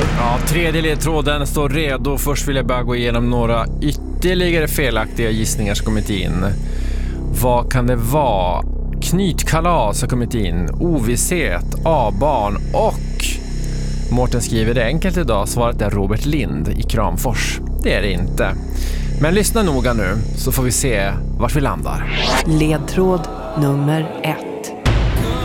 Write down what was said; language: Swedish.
Ja, tredje ledtråden står redo. Först vill jag bara gå igenom några ytterligare felaktiga gissningar som kommit in. Vad kan det vara? Knytkalas har kommit in. Ovisshet, A-barn och... Mårten skriver det enkelt idag. Svaret är Robert Lind i Kramfors. Det är det inte. Men lyssna noga nu så får vi se vart vi landar. Ledtråd nummer 1.